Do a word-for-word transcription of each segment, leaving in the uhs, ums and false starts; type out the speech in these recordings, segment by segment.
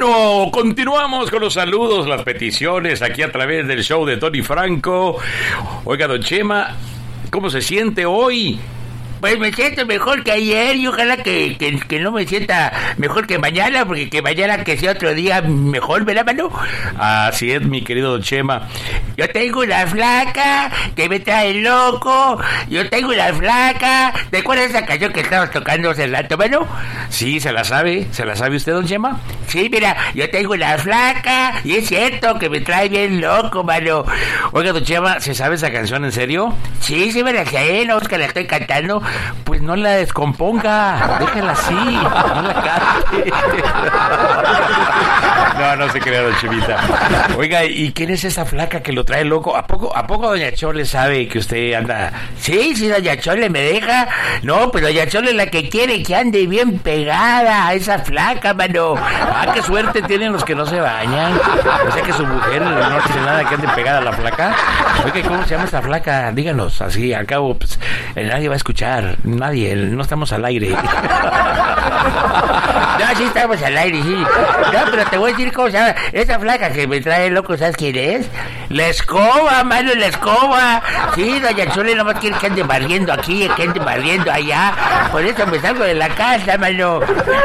Bueno, continuamos con los saludos, las peticiones aquí a través del show de Tony Franco. Oiga, don Chema, ¿cómo se siente hoy? Pues me siento mejor que ayer y ojalá que, que, que no me sienta mejor que mañana, porque que mañana que sea otro día mejor, ¿verdad, mano? Así es, mi querido don Chema. Yo tengo una flaca que me trae loco, yo tengo una flaca. ¿Te acuerdas de esa canción que estabas tocando hace rato, mano? Sí, ¿se la sabe? ¿Se la sabe usted, don Chema? Sí, mira, yo tengo una flaca y es cierto que me trae bien loco, mano. Oiga, don Chema, ¿se sabe esa canción en serio? Sí, sí me la sé, no es que la estoy cantando. Pues no la descomponga, déjala así, no la cante. No, no se crea, don Chemita. Oiga, ¿y quién es esa flaca que lo trae loco? ¿A poco, a poco doña Chole sabe que usted anda? Sí, sí, doña Chole me deja. No, pues doña Chole es la que quiere que ande bien pegada a esa flaca, mano. Ah, qué suerte tienen los que no se bañan. O sea que su mujer no dice nada que ande pegada a la flaca. Oiga, ¿cómo se llama esta flaca? Díganos, así, al cabo, pues, nadie va a escuchar. Nadie, no estamos al aire. No, sí estamos al aire, sí. No, pero te voy a decir cómo se llama. Esa flaca que me trae loco, ¿sabes quién es? La escoba, mano, la escoba. Sí, doña Chole nomás quiere que ande barriendo aquí, que ande barriendo allá. Por eso me salgo de la casa, mano.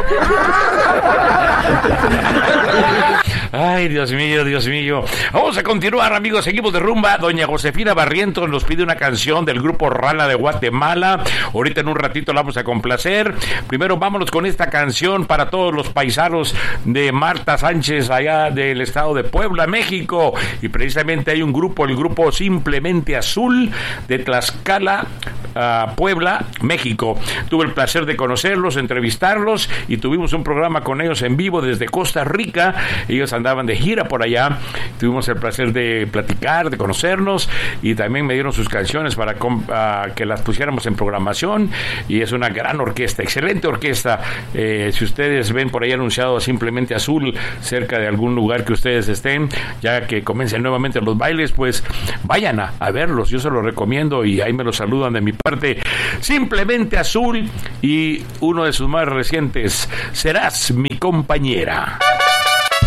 Ay, Dios mío, Dios mío. Vamos a continuar, amigos. Seguimos de rumba. Doña Josefina Barrientos nos pide una canción del grupo Rala de Guatemala. Ahorita en un ratito la vamos a complacer. Primero vámonos con esta canción para todos los paisanos de Marta Sánchez, allá del estado de Puebla, México. Y precisamente hay un grupo, el grupo Simplemente Azul, de Tlaxcala, uh, Puebla, México. Tuve el placer de conocerlos, entrevistarlos, y tuvimos un programa con ellos en vivo desde Costa Rica. Ellos andaban de gira por allá. Tuvimos el placer de platicar, de conocernos, y también me dieron sus canciones para uh, que las pusiéramos en programación. Y es una gran orquesta, excelente orquesta. Eh, si ustedes ven por ahí anunciado Simplemente Azul cerca de algún lugar que ustedes estén, ya que comiencen nuevamente los bailes, pues vayan a, a verlos. Yo se los recomiendo y ahí me los saludan de mi parte. Simplemente Azul, y uno de sus más recientes, Serás mi compañera.